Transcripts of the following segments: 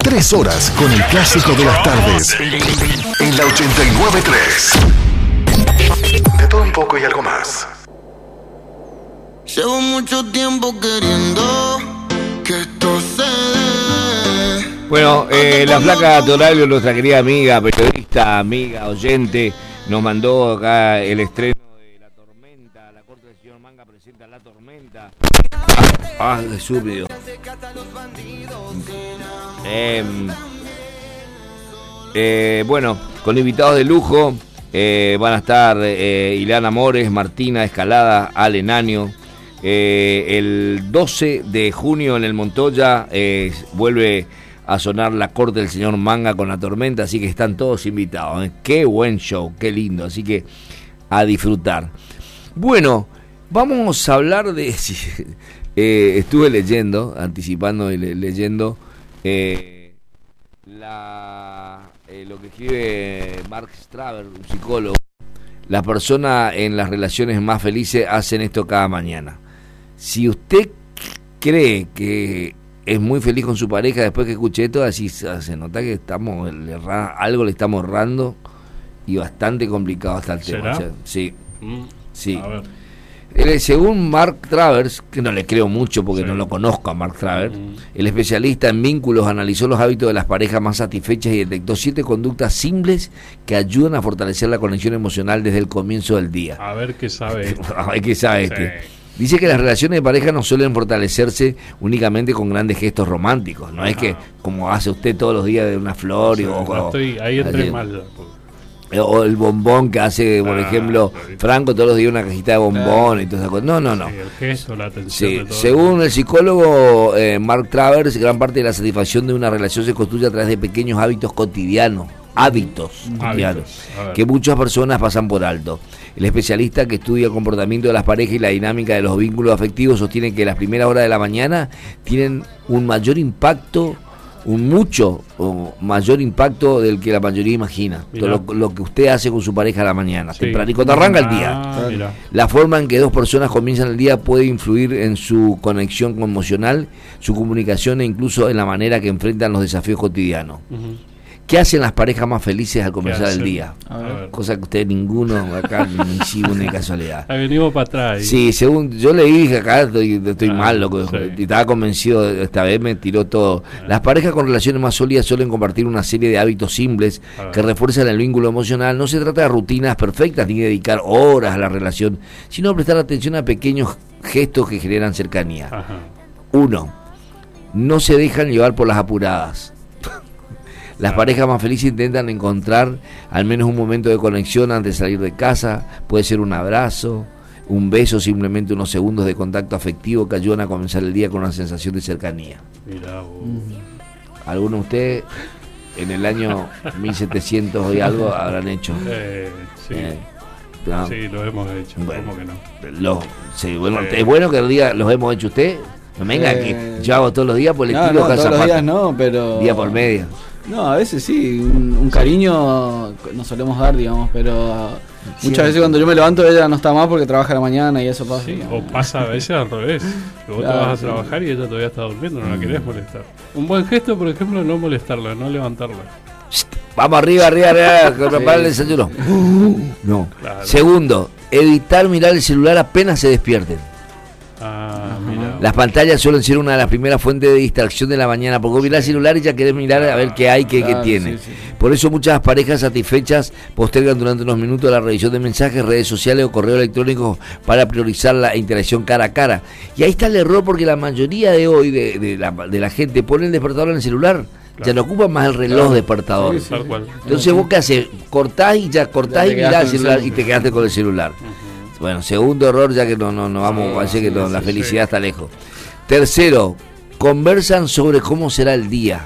3 horas con el clásico de las tardes. En la 89.3. De todo un poco y algo más. Llevo mucho tiempo queriendo que esto se dé. Bueno, la flaca Toralio, nuestra querida amiga, periodista, amiga, oyente, nos mandó acá el estreno de La Tormenta. La corte del señor Manga presenta La Tormenta. De súbito. Bueno, con invitados de lujo van a estar Ileana Mores, Martina Escalada, Ale Naño. El 12 de junio en el Montoya vuelve a sonar La Corte del señor Manga con La Tormenta, así que están todos invitados. Qué buen show, qué lindo, así que a disfrutar. Bueno, vamos a hablar de... estuve leyendo, anticipando y leyendo lo que escribe Mark Straver, un psicólogo. Las personas en las relaciones más felices hacen esto cada mañana. Si usted cree que es muy feliz con su pareja, después que escuché esto, así se nota que algo le estamos errando y bastante complicado hasta el tema. Sí, sí. A ver. Según Mark Travers, que no le creo mucho porque no lo conozco a Mark Travers, el especialista en vínculos analizó los hábitos de las parejas más satisfechas y detectó 7 conductas simples que ayudan a fortalecer la conexión emocional desde el comienzo del día. A ver qué sabe. A ver qué sabe Dice que las relaciones de pareja no suelen fortalecerse únicamente con grandes gestos románticos. No es que como hace usted todos los días de una flor ahí entré mal. O el bombón que hace, por ejemplo, Franco todos los días una cajita de bombón y todas esas cosas. No. Sí, el gesto, la atención. Sí. De todo. Según el psicólogo Mark Travers, gran parte de la satisfacción de una relación se construye a través de pequeños hábitos cotidianos. Que muchas personas pasan por alto. El especialista que estudia el comportamiento de las parejas y la dinámica de los vínculos afectivos sostiene que las primeras horas de la mañana tienen un mucho mayor impacto del que la mayoría imagina. Lo que usted hace con su pareja a la mañana, temprano, y cuando arranca el día. La forma en que dos personas comienzan el día puede influir en su conexión emocional, su comunicación e incluso en la manera que enfrentan los desafíos cotidianos. ¿Qué hacen las parejas más felices al comenzar el día? Cosa que usted ninguno acá ni sigue ni casualidad. Venimos para atrás. Sí, según yo leí que acá estoy mal, loco. Y estaba convencido, esta vez me tiró todo. Las parejas con relaciones más sólidas suelen compartir una serie de hábitos simples que refuerzan el vínculo emocional. No se trata de rutinas perfectas ni dedicar horas a la relación, sino prestar atención a pequeños gestos que generan cercanía. 1. No se dejan llevar por las apuradas. Las parejas más felices intentan encontrar al menos un momento de conexión antes de salir de casa. Puede ser un abrazo, un beso, simplemente unos segundos de contacto afectivo que ayudan a comenzar el día con una sensación de cercanía. Mirá vos. ¿Alguno de ustedes en el año 1700 y algo habrán hecho? Sí. No. Sí, lo hemos hecho. Bueno, ¿Cómo que no? Es bueno que el día los hemos hecho usted. No me venga que yo hago todos los días por el estilo todos los días no, pero... Día por medio. No, a veces sí, un cariño nos solemos dar, digamos, pero muchas veces cuando yo me levanto ella no está más porque trabaja a la mañana y eso pasa. Sí, o pasa a veces al revés, que vos te vas a trabajar y ella todavía está durmiendo, no la querés molestar. Un buen gesto, por ejemplo, no molestarla, no levantarla. Vamos arriba, que preparar el desayuno. No. Claro. Segundo, evitar mirar el celular apenas se despierten. Mira. Las pantallas suelen ser una de las primeras fuentes de distracción de la mañana, porque vos mirás el celular y ya querés mirar a ver qué hay, qué tiene. Sí. Por eso muchas parejas satisfechas postergan durante unos minutos la revisión de mensajes, redes sociales o correo electrónico para priorizar la interacción cara a cara. Y ahí está el error, porque la mayoría de hoy de la gente pone el despertador en el celular. Ya no ocupan más el reloj despertador. Tal cual. Entonces vos qué haces, cortás y mirás el celular y te quedaste con el celular. Bueno, segundo error, ya que no vamos, parece que la felicidad está lejos. Tercero, conversan sobre cómo será el día.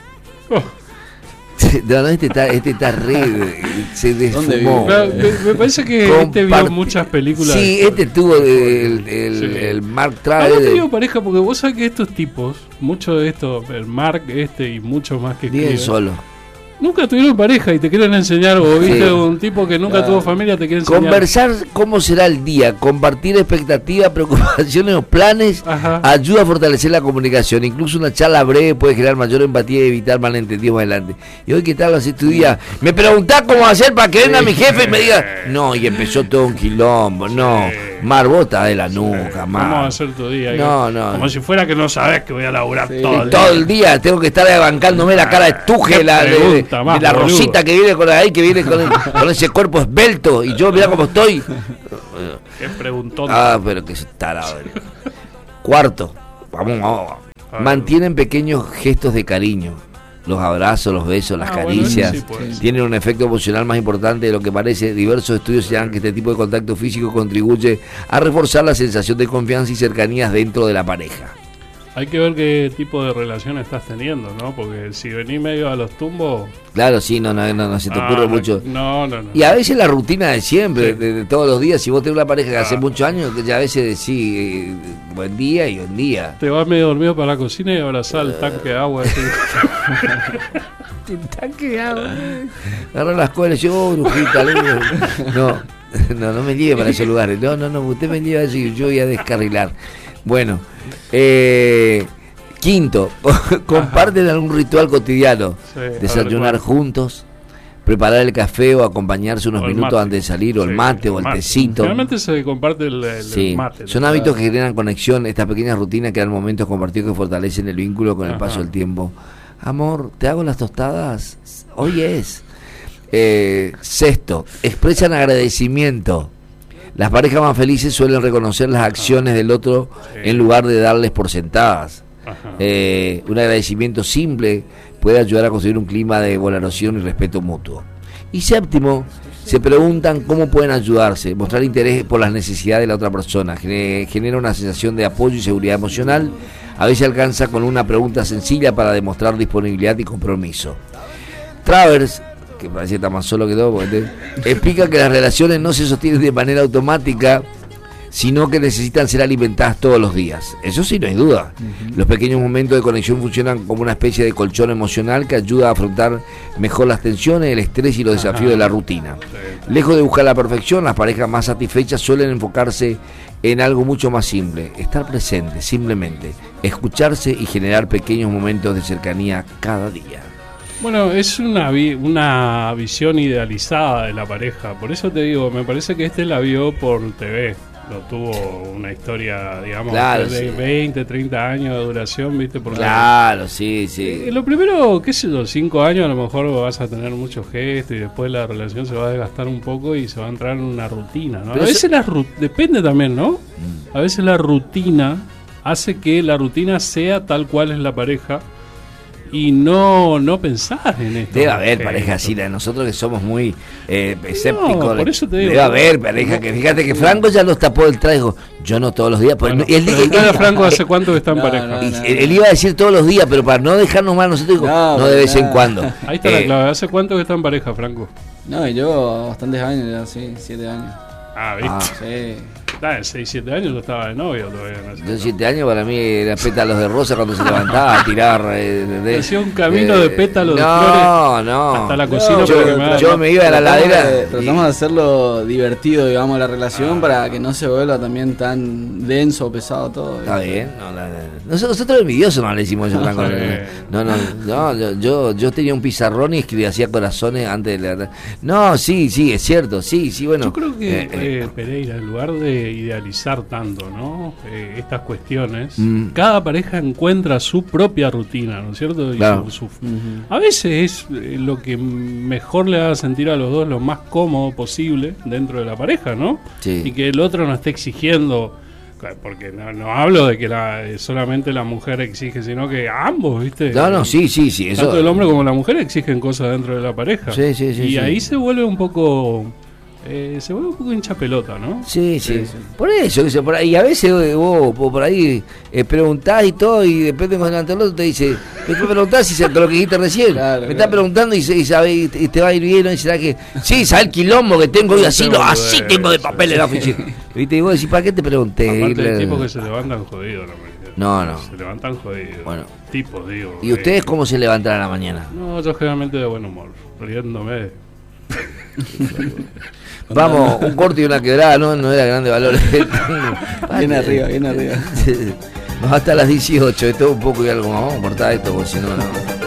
Este está re... se desfumó. Me parece que vio muchas películas. Sí, tuvo el Mark Travers. ¿Has tenido pareja? Porque vos sabés que estos tipos, mucho de esto, el Mark y muchos más que escriben, solo. nunca tuvieron pareja y te quieren enseñar, o viste un tipo que nunca tuvo familia, te quiere enseñar. Conversar cómo será el día, compartir expectativas, preocupaciones o planes, ayuda a fortalecer la comunicación. Incluso una charla breve puede generar mayor empatía y evitar malentendidos más adelante. Y hoy, ¿qué tal haces tu día? Me preguntás cómo hacer para que venga mi jefe y me diga, no, y empezó todo un quilombo, no. Mar, vos estás de la nuca, Mar. ¿Cómo va a ser tu día? No. Como si fuera que no sabés que voy a laburar todo el día. Tengo que estar bancándome la cara de Tuje, de la Rosita que viene con ahí, que viene con ese cuerpo esbelto. Y yo, mirá cómo estoy. Qué preguntón. Pero que es tarado. Cuarto, vamos. Mantienen pequeños gestos de cariño. Los abrazos, los besos, las caricias, tienen un efecto emocional más importante de lo que parece. Diversos estudios señalan que este tipo de contacto físico contribuye a reforzar la sensación de confianza y cercanías dentro de la pareja. Hay que ver qué tipo de relación estás teniendo, ¿no? Porque si venís medio a los tumbos... Claro, sí, no se te ocurre mucho. No. Y a veces la rutina de siempre, de todos los días. Si vos tenés una pareja que hace muchos años, ya a veces decís buen día y buen día. Te vas medio dormido para la cocina y abrazás el tanque de agua. El tanque de agua. Agarra las cuerdas y yo, brujita, no me lleve para esos lugares. No, usted me lleva así, yo voy a descarrilar. Bueno, quinto, comparten algún ritual cotidiano. Desayunar juntos, preparar el café o acompañarse unos minutos antes de salir, o el mate o el tecito. Realmente se comparte el mate. Son hábitos que generan conexión. Estas pequeñas rutinas crean momentos compartidos que fortalecen el vínculo con el paso del tiempo. Amor, ¿te hago las tostadas? Hoy es. Sexto, expresan agradecimiento. Las parejas más felices suelen reconocer las acciones del otro en lugar de darles por sentadas. Un agradecimiento simple puede ayudar a construir un clima de valoración y respeto mutuo. Y séptimo, se preguntan cómo pueden ayudarse. Mostrar interés por las necesidades de la otra persona genera una sensación de apoyo y seguridad emocional. A veces alcanza con una pregunta sencilla para demostrar disponibilidad y compromiso. Travers, que parece que está más solo que todo, explica que las relaciones no se sostienen de manera automática, sino que necesitan ser alimentadas todos los días. Eso sí, no hay duda. Los pequeños momentos de conexión funcionan como una especie de colchón emocional que ayuda a afrontar mejor las tensiones, el estrés y los desafíos de la rutina. Lejos de buscar la perfección, las parejas más satisfechas suelen enfocarse en algo mucho más simple: estar presente, simplemente escucharse y generar pequeños momentos de cercanía cada día. Bueno, es una visión idealizada de la pareja. Por eso te digo, me parece que la vio por TV. No tuvo una historia, digamos, de 20, 30 años de duración, ¿viste? Porque sí. Lo primero, qué sé yo, 5 años a lo mejor vas a tener muchos gestos y después la relación se va a desgastar un poco y se va a entrar en una rutina, ¿no? Pero a veces depende también, ¿no? A veces la rutina hace que la rutina sea tal cual es la pareja. Y no pensar en esto. Debe haber pareja así, de nosotros que somos muy escépticos. Por eso te digo. Debe haber pareja que, fíjate que Franco ya los tapó el trago. Yo no todos los días. Pues, Franco, ¿hace cuánto que está en pareja? Él iba a decir todos los días, pero para no dejarnos mal nosotros, no de vez en cuando. Ahí está la clave. ¿Hace cuánto que está en pareja, Franco? No, yo bastantes años, ya, sí, 7 años. ¿Viste? Sí. 6, 7 años yo estaba de novio todavía. Yo 7 años para mí era pétalos de rosa cuando se levantaba a tirar. Hacía un camino de pétalos de flores hasta la cocina. Yo me iba a la ladera. Tratamos de hacerlo divertido, digamos, la relación para que no se vuelva también tan denso o pesado todo. Está bien. Nosotros envidiosos no le hicimos eso, Franco. Yo tenía un pizarrón y hacía corazones antes de la... No, sí, es cierto. Sí, bueno. Yo creo que Pereira, en lugar de idealizar tanto, ¿no? Estas cuestiones, cada pareja encuentra su propia rutina, ¿no es cierto? Y claro. A veces es lo que mejor le haga sentir a los dos lo más cómodo posible dentro de la pareja, ¿no? Sí. Y que el otro no esté exigiendo, porque no hablo de que solamente la mujer exige, sino que ambos, ¿viste? Sí, eso. Tanto el hombre como la mujer exigen cosas dentro de la pareja. Sí. Y ahí se vuelve un poco... hincha pelota, ¿no? Sí. Por eso, y a veces vos por ahí preguntás y todo, y depende con el otro te dice, me preguntás si lo que dijiste recién, me estás preguntando y te va a ir bien, y será que, sí, ¿sabes el quilombo que tengo? Y así tengo de papel en la oficina. ¿Viste? Y vos decís, ¿para qué te pregunté? Aparte hay tipos que se levantan jodidos, No. Se levantan jodidos. Bueno. tipos, digo. ¿Y ustedes cómo se levantan a la mañana? No, yo generalmente de buen humor, riéndome. Vamos, un corte y una quebrada, no era grande valor. Viene arriba. Hasta las 18, esto un poco y algo más. Vamos a cortar esto, porque si no.